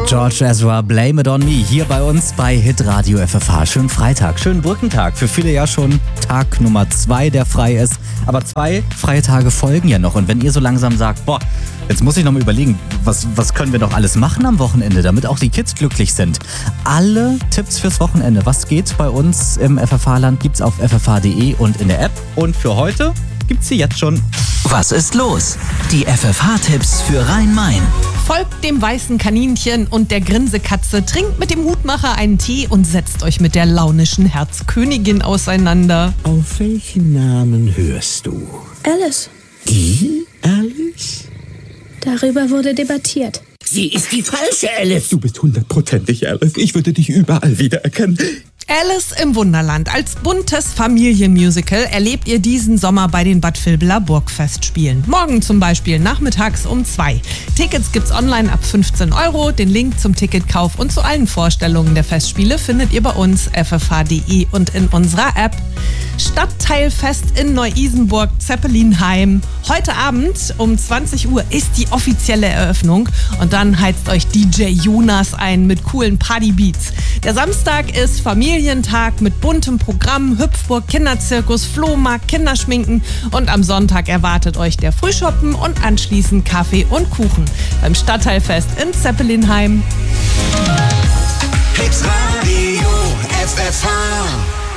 George Ezra, Blame It On Me, hier bei uns bei Hitradio FFH. Schönen Freitag, schönen Brückentag. Für viele ja schon Tag Nummer 2, der frei ist. Aber 2 freie Tage folgen ja noch. Und wenn ihr so langsam sagt, boah, jetzt muss ich noch mal überlegen, was können wir noch alles machen am Wochenende, damit auch die Kids glücklich sind. Alle Tipps fürs Wochenende, was geht bei uns im FFH-Land, gibt's auf ffh.de und in der App. Und für heute gibt's sie jetzt schon. Was ist los? Die FFH-Tipps für Rhein-Main. Folgt dem weißen Kaninchen und der Grinsekatze, trinkt mit dem Hutmacher einen Tee und setzt euch mit der launischen Herzkönigin auseinander. Auf welchen Namen hörst du? Alice. Die Alice? Darüber wurde debattiert. Sie ist die falsche Alice. Du bist 100%ig Alice. Ich würde dich überall wiedererkennen. Alice im Wunderland. Als buntes Familienmusical erlebt ihr diesen Sommer bei den Bad Vilbler Burgfestspielen. Morgen zum Beispiel nachmittags um 2. Tickets gibt's online ab 15 €. Den Link zum Ticketkauf und zu allen Vorstellungen der Festspiele findet ihr bei uns ffh.de und in unserer App. Stadtteilfest in Neu-Isenburg, Zeppelinheim. Heute Abend um 20 Uhr ist die offizielle Eröffnung und dann heizt euch DJ Jonas ein mit coolen Partybeats. Der Samstag ist Familientag mit buntem Programm, Hüpfburg, Kinderzirkus, Flohmarkt, Kinderschminken und am Sonntag erwartet euch der Frühschoppen und anschließend Kaffee und Kuchen beim Stadtteilfest in Zeppelinheim. Hitradio FFH.